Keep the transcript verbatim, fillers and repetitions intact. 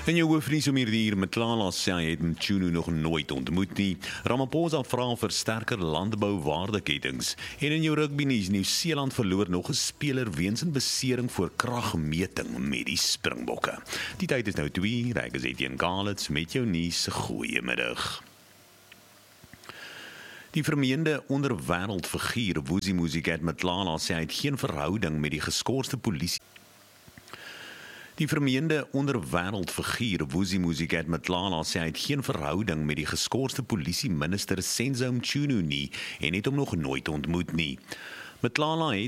En jou hoofnuus om hierdie uur met Klala sê hy het Mchunu nog nooit ontmoet nie. Ramaphosa vra vir sterker landbouwaardeketings. En in jou rugbynuus, Nieu-Seeland verloor nog 'n speler weens 'n besering voor kragmeting met die Springbokke. Die tyd is nou twee, ek is Etienne Galits met jou nuus. Goeiemiddag. Die vermeende onderwêreldfiguur Vusi Musicat Matlala sê hy het geen verhouding met die geskorste polisie. Die vermeende onderwêreldfiguur Vusi Musicat Matlala sê hy het geen verhouding met die geskorste polisieminister Senzo Mchunu nie en het hom nog nooit ontmoet nie. Matlala het